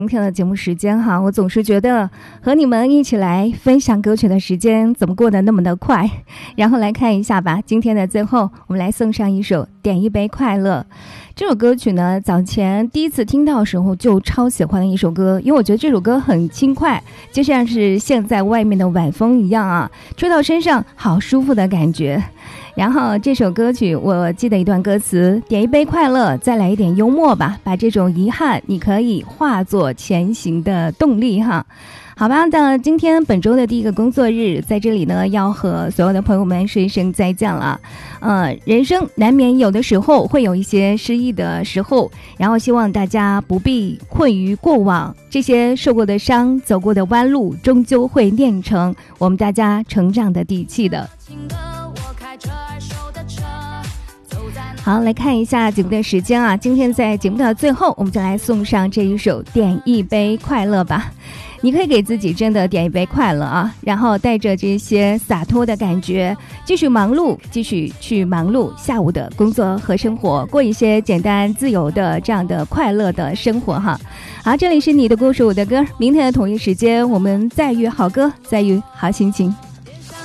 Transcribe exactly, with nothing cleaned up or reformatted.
今天的节目时间哈，我总是觉得和你们一起来分享歌曲的时间怎么过得那么的快。然后来看一下吧，今天的最后我们来送上一首《点一杯快乐》。这首歌曲呢，早前第一次听到的时候就超喜欢的一首歌，因为我觉得这首歌很轻快，就像是现在外面的晚风一样啊，吹到身上好舒服的感觉。然后这首歌曲我记得一段歌词，点一杯快乐，再来一点幽默吧，把这种遗憾你可以化作前行的动力哈。好吧，那今天本周的第一个工作日，在这里呢要和所有的朋友们说一声再见了。呃，人生难免有的时候会有一些失意的时候，然后希望大家不必困于过往，这些受过的伤，走过的弯路，终究会练成我们大家成长的底气的。好，来看一下节目的时间啊，今天在节目的最后，我们就来送上这一首《点一杯快乐》吧。你可以给自己真的点一杯快乐啊，然后带着这些洒脱的感觉继续忙碌，继续去忙碌下午的工作和生活，过一些简单自由的这样的快乐的生活哈。好，这里是你的故事我的歌，明天的同一时间我们再遇好歌，再遇好心情。